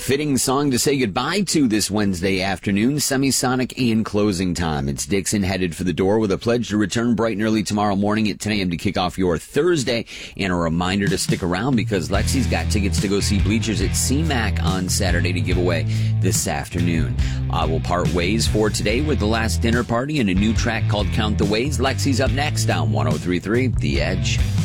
fitting song to say goodbye to this Wednesday afternoon, Semisonic and closing time. It's Dixon headed for the door with a pledge to return bright and early tomorrow morning at 10 a.m. to kick off your Thursday. And a reminder to stick around because Lexi's got tickets to go see Bleachers at CMAC on Saturday to give away this afternoon. We'll part ways for today with The Last Dinner Party and a new track called Count the Ways. Lexi's up next on 103.3 The Edge.